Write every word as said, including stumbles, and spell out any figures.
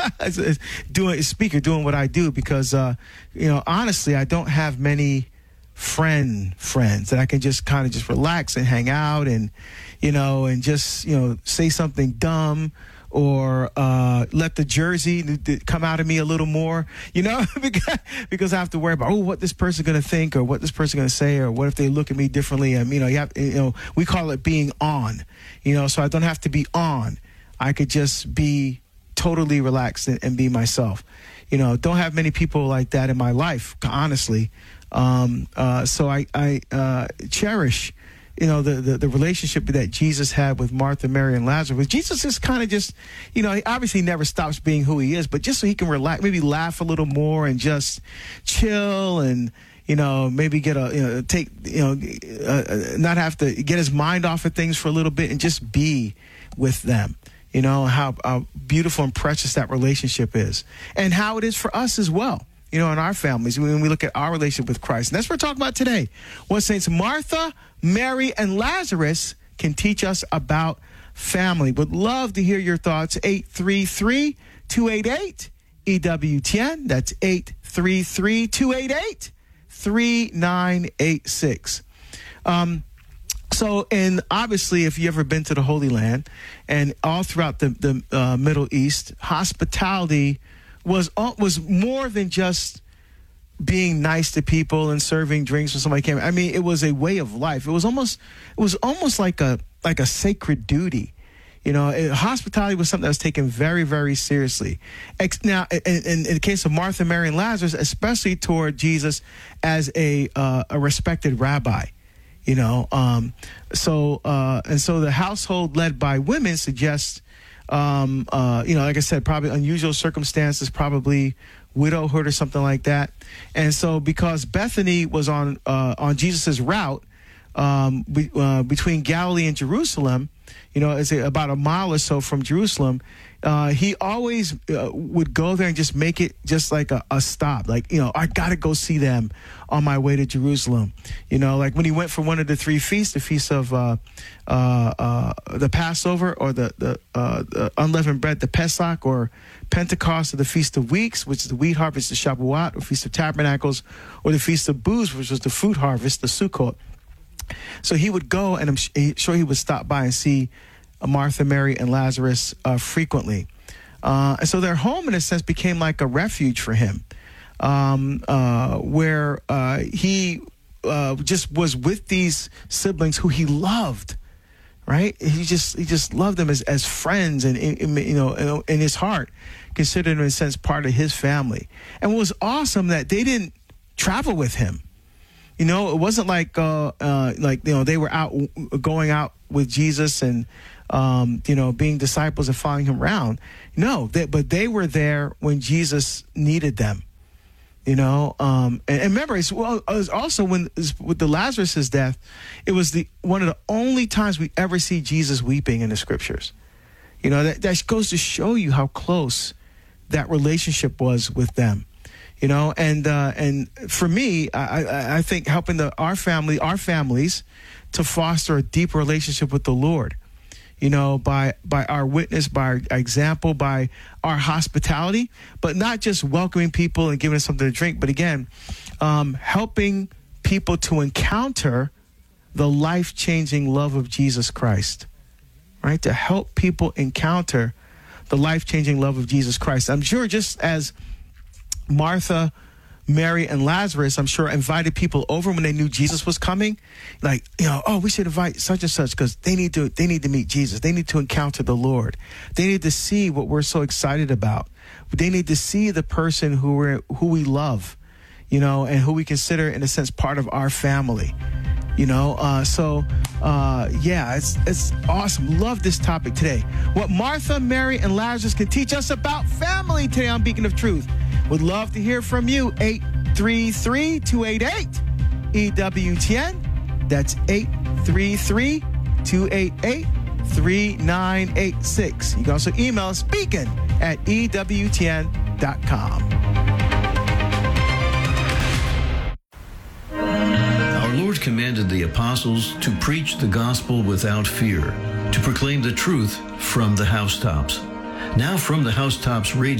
as, as doing a speaker, doing what I do, because, uh, you know, honestly, I don't have many friend friends that I can just kind of just relax and hang out and, you know, and just, you know, say something dumb or uh, let the Jersey come out of me a little more, you know, because, because I have to worry about, oh, what this person's going to think or what this person's going to say or what if they look at me differently. And, you know, you have, you know, we call it being on, you know, so I don't have to be on. I could just be totally relaxed and, and be myself. You know, don't have many people like that in my life, honestly. Um, uh, so I, I uh, cherish, you know, the, the, the relationship that Jesus had with Martha, Mary, and Lazarus. Jesus is kind of just, you know, he obviously never stops being who he is, but just so he can relax, maybe laugh a little more and just chill and, you know, maybe get a, you know, take, you know, uh, not have to get his mind off of things for a little bit and just be with them. You know, how, how beautiful and precious that relationship is and how it is for us as well. You know, in our families, when we look at our relationship with Christ. And that's what we're talking about today. What Saints Martha, Mary, and Lazarus can teach us about family. Would love to hear your thoughts. eight three three, two eight eight, E W T N. That's eight three three, two eight eight, three nine eight six. Um, so, and obviously, if you've ever been to the Holy Land and all throughout the, the uh, Middle East, hospitality was was more than just being nice to people and serving drinks when somebody came. I mean, it was a way of life. It was almost it was almost like a like a sacred duty. You know, it, hospitality was something that was taken very, very seriously. Ex, now, in, in, in the case of Martha, Mary, and Lazarus, especially toward Jesus as a uh, a respected rabbi. You know, um, so uh, and so the household led by women suggests. Um, uh, you know, like I said, probably unusual circumstances, probably widowhood or something like that. And so because Bethany was on uh, on Jesus's route um, be, uh, between Galilee and Jerusalem, you know, it's a, about a mile or so from Jerusalem, uh, he always uh, would go there and just make it just like a, a stop. Like, you know, I got to go see them on my way to Jerusalem. You know, like when he went for one of the three feasts, the feast of uh, uh, uh, the Passover or the, the, uh, the unleavened bread, the Pesach or Pentecost or the Feast of Weeks, which is the wheat harvest, the Shavuot, or Feast of Tabernacles, or the Feast of Booths, which was the fruit harvest, the Sukkot. So he would go, and I'm sure he would stop by and see Martha, Mary, and Lazarus uh, frequently. Uh, and so their home, in a sense, became like a refuge for him, um, uh, where uh, he uh, just was with these siblings who he loved, right? He just he just loved them as, as friends and, and, you know, in his heart, considered them, in a sense, part of his family. And what was awesome that they didn't travel with him. You know, it wasn't like, uh, uh, like, you know, they were out going out with Jesus and, um, you know, being disciples and following him around. No, they, but they were there when Jesus needed them, you know. Um, and, and remember, it's, well, it was also when with the Lazarus' death, it was the one of the only times we ever see Jesus weeping in the scriptures. You know, that, that goes to show you how close that relationship was with them. You know, and uh, and for me, I, I think helping the our family, our families, to foster a deeper relationship with the Lord. You know, by by our witness, by our example, by our hospitality, but not just welcoming people and giving us something to drink, but again, um, helping people to encounter the life-changing love of Jesus Christ. Right, to help people encounter the life-changing love of Jesus Christ. I'm sure just as Martha, Mary, and Lazarus, I'm sure, invited people over when they knew Jesus was coming. Like, you know, oh, we should invite such and such because they need to they need to meet Jesus. They need to encounter the Lord. They need to see what we're so excited about. They need to see the person who we're who we love, you know, and who we consider, in a sense, part of our family. You know, uh, so, uh, yeah, it's it's awesome. Love this topic today. What Martha, Mary, and Lazarus can teach us about family today on Beacon of Truth. Would love to hear from you. eight three three, two eight eight, E W T N. That's eight three three, two eight eight, three nine eight six. You can also email us, beacon at E W T N dot com. Our Lord commanded the apostles to preach the gospel without fear, to proclaim the truth from the housetops. Now from the housetops radio